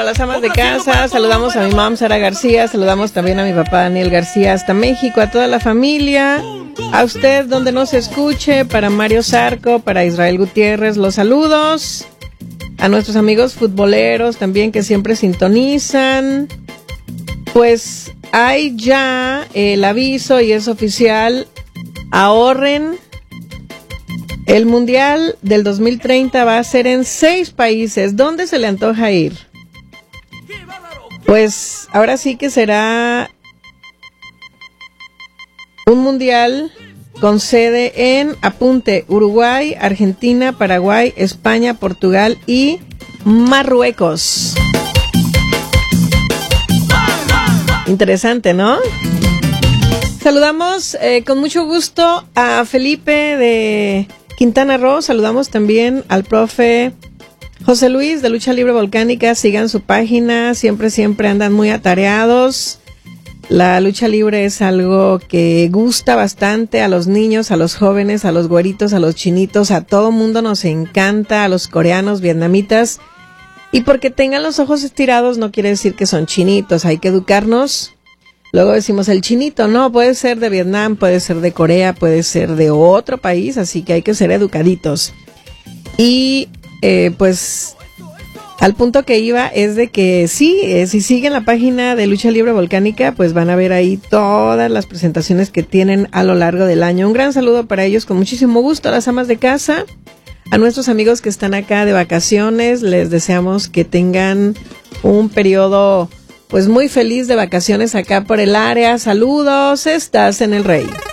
A las amas de casa, saludamos a mi mamá Sara García, saludamos también a mi papá Daniel García hasta México, a toda la familia, a usted donde nos escuche, para Mario Zarco, para Israel Gutiérrez, los saludos, a nuestros amigos futboleros también que siempre sintonizan. Pues hay ya el aviso y es oficial, ahorren. El Mundial del 2030 va a ser en 6 países. ¿Dónde se le antoja ir? Pues ahora sí que será un Mundial con sede en, apunte, Uruguay, Argentina, Paraguay, España, Portugal y Marruecos. Interesante, ¿no? Saludamos con mucho gusto a Felipe de Quintana Roo, saludamos también al profe José Luis de Lucha Libre Volcánica, sigan su página, siempre andan muy atareados. La lucha libre es algo que gusta bastante a los niños, a los jóvenes, a los güeritos, a los chinitos, a todo mundo nos encanta, a los coreanos, vietnamitas. Y porque tengan los ojos estirados no quiere decir que son chinitos, hay que educarnos. Luego decimos el chinito, no, puede ser de Vietnam, puede ser de Corea, puede ser de otro país, así que hay que ser educaditos. Y pues al punto que iba es de que sí, si siguen la página de Lucha Libre Volcánica, pues van a ver ahí todas las presentaciones que tienen a lo largo del año. Un gran saludo para ellos, con muchísimo gusto, a las amas de casa, a nuestros amigos que están acá de vacaciones, les deseamos que tengan un periodo pues muy feliz de vacaciones acá por el área. Saludos, estás en El Rey.